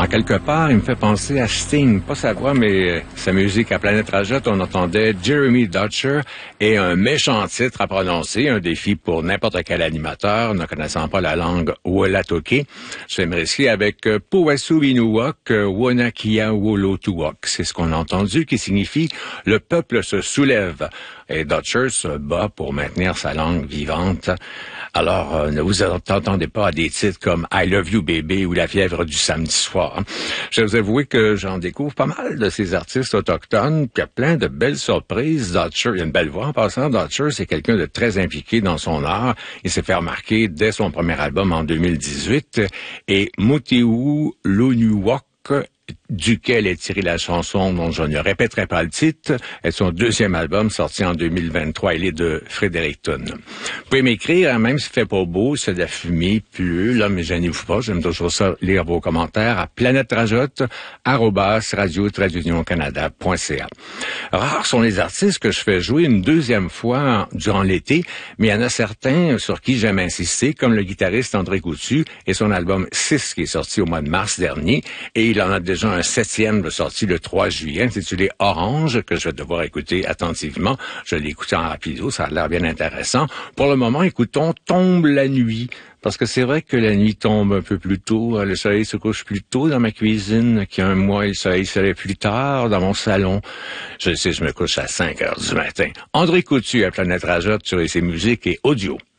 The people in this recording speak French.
quelque part, il me fait penser à Sting. Pas sa voix, mais sa musique à Planète Rajotte. On entendait Jeremy Dutcher et un méchant titre à prononcer, un défi pour n'importe quel animateur ne connaissant pas la langue Wolatoke. Je vais me risquer avec Powassu Inuwak, Wonakia Wolotuwak. C'est ce qu'on a entendu, qui signifie « le peuple se soulève ». Et Dutcher se bat pour maintenir sa langue vivante. Alors, ne vous attendez pas à des titres comme « I love you baby » ou « La fièvre du samedi soir ». Je vais vous avouer que j'en découvre pas mal de ces artistes autochtones, puis il y a plein de belles surprises. Dutcher, il a une belle voix en passant. Dutcher, c'est quelqu'un de très impliqué dans son art. Il s'est fait remarquer dès son premier album en 2018. Et Mutiwu Lunuwak, duquel est tirée la chanson dont je ne répéterai pas le titre, est son deuxième album sorti en 2023. Il est de Fredericton. Vous pouvez m'écrire, même s'il fait pas beau, c'est de la fumée, pleut, là, mais gênez-vous pas, j'aime toujours ça, lire vos commentaires à planèterajotte@radio-canada.ca. Rares sont les artistes que je fais jouer une deuxième fois durant l'été, mais il y en a certains sur qui j'aime insister, comme le guitariste André Coutu et son album 6 qui est sorti au mois de mars dernier, et il en a déjà un 7e de sortie le 3 juillet, intitulé Orange, que je vais devoir écouter attentivement. Je l'ai écouté en rapido, ça a l'air bien intéressant. Pour le moment, écoutons Tombe la nuit, parce que c'est vrai que la nuit tombe un peu plus tôt. Le soleil se couche plus tôt dans ma cuisine qu'il y a un mois, et le soleil se lève plus tard dans mon salon. Je sais, je me couche à 5 heures du matin. André Coutu à Planète Rajotte sur ses musiques et audio.